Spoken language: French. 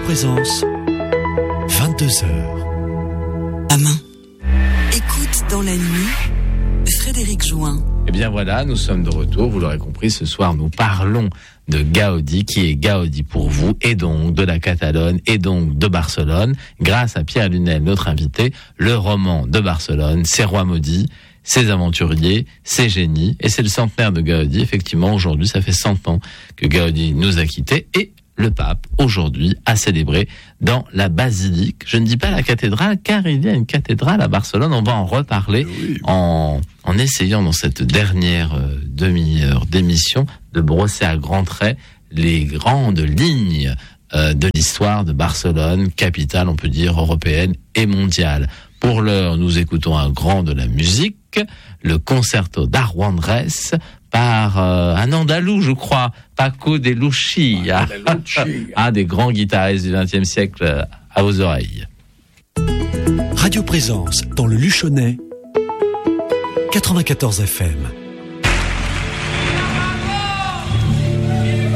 Présence, 22h. À main. Écoute dans la nuit, Frédéric Join. Eh bien voilà, nous sommes de retour. Vous l'aurez compris, ce soir, nous parlons de Gaudi, qui est Gaudi pour vous, et donc de la Catalogne, et donc de Barcelone. Grâce à Pierre Lunel, notre invité, le roman de Barcelone, Ses rois maudits, Ses aventuriers, Ses génies. Et c'est le centenaire de Gaudi. Effectivement, aujourd'hui, ça fait 100 ans que Gaudi nous a quittés. Et le pape, aujourd'hui, a célébré dans la basilique. Je ne dis pas la cathédrale, car il y a une cathédrale à Barcelone. On va en reparler en essayant, dans cette dernière demi-heure d'émission, de brosser à grands traits les grandes lignes de l'histoire de Barcelone, capitale, on peut dire, européenne et mondiale. Pour l'heure, nous écoutons un grand de la musique, le concerto d'Arwandres, par un Andalou, je crois, Paco de Lucía, un des grands guitaristes du XXe siècle, à vos oreilles. Radio Présence, dans le Luchonnais, 94 FM.